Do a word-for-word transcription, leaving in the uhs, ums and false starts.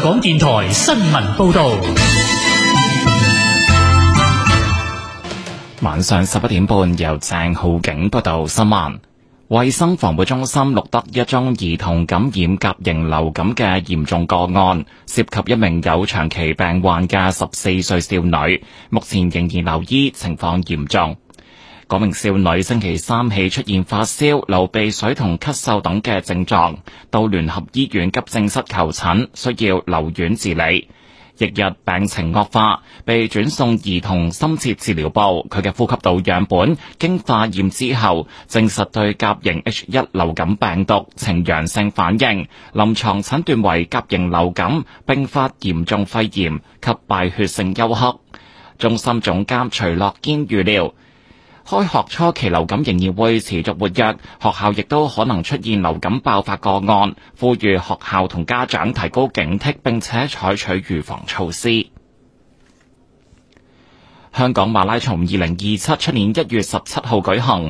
港電台新聞報道。 晚上十一點半，由鄭浩景報道新聞。衛生防護中心錄得一宗兒童感染甲型流感嘅嚴重個案，涉及一名有長期病患嘅十四歲少女，目前仍然留醫，情況嚴重。嗰名少女星期三起出現發燒、流鼻水同咳嗽等嘅症狀，到聯合醫院急症室求診，需要留院治理。翌日病情惡化，被轉送兒童深切治療部。佢嘅呼吸道樣本經化驗之後，證實對甲型 H 一 流感病毒呈陽性反應，臨床診斷為甲型流感併發嚴重肺炎及敗血性休克。中心總監徐樂堅預料，開學初期流感仍然會持續活躍，學校亦都可能出現流感爆發個案，呼籲學校同家長提高警惕，並且採取預防措施。香港馬拉松二零二七出年一月十七號舉行。